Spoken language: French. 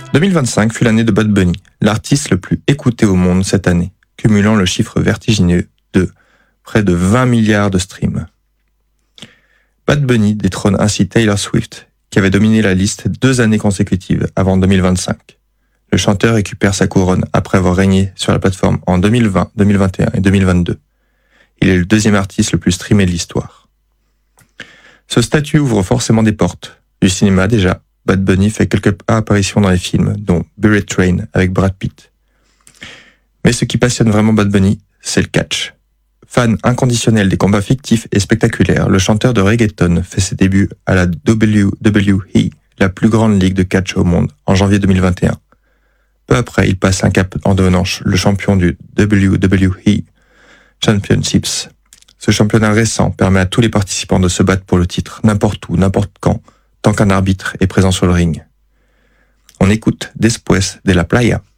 2025 fut l'année de Bad Bunny, l'artiste le plus écouté au monde cette année, cumulant le chiffre vertigineux de près de 20 milliards de streams. Bad Bunny détrône ainsi Taylor Swift, qui avait dominé la liste 2 années consécutives avant 2025. Le chanteur récupère sa couronne après avoir régné sur la plateforme en 2020, 2021 et 2022. Il est le 2e artiste le plus streamé de l'histoire. Ce statut ouvre forcément des portes. Du cinéma déjà, Bad Bunny fait quelques apparitions dans les films, dont Bullet Train avec Brad Pitt. Mais ce qui passionne vraiment Bad Bunny, c'est le catch. Fan inconditionnel des combats fictifs et spectaculaires, le chanteur de reggaeton fait ses débuts à la WWE, la plus grande ligue de catch au monde, en janvier 2021. Peu après, il passe un cap en devenant le champion du WWE Championships. Ce championnat récent permet à tous les participants de se battre pour le titre, n'importe où, n'importe quand, tant qu'un arbitre est présent sur le ring. On écoute Después de la Playa.